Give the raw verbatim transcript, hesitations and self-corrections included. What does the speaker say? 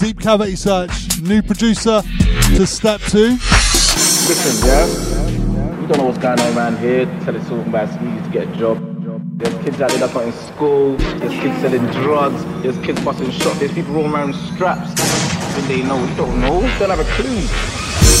Deep Cavity Search, new producer to Step Two. Listen, yeah, you don't know what's going on around here. Tell us talking about easy to get a job. There's kids out there that's not in school. There's kids selling drugs. There's kids busting shots. There's people rolling around with straps. When they know, you don't know. You don't have a clue.